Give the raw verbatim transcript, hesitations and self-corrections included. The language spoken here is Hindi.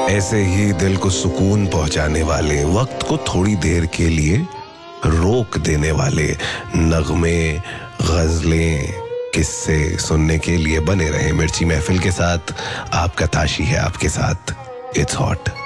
ऐसे ही दिल को सुकून पहुंचाने वाले, वक्त को थोड़ी देर के लिए रोक देने वाले नगमे, गजलें, किस्से सुनने के लिए बने रहे मिर्ची महफिल के साथ। आपका ताशी है आपके साथ। It's hot.